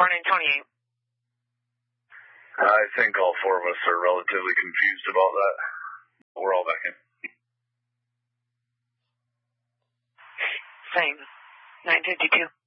running 28. I think all four of us are relatively confused about that. We're all back in. Same. 952.